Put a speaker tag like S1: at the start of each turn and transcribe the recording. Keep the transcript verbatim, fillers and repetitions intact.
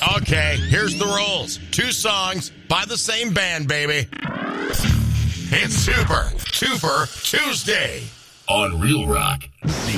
S1: Okay, here's the rules. Two songs by the same band, baby. It's Super Twofer Tuesday on Real Rock.